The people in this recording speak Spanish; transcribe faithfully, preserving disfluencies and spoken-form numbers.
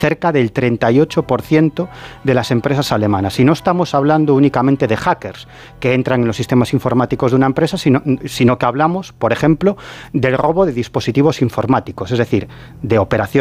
cerca del treinta y ocho por ciento de las empresas alemanas. Y no estamos hablando únicamente de hackers que entran en los sistemas informáticos de una empresa, sino, sino que hablamos, por ejemplo, del robo de dispositivos informáticos, es decir, de operaciones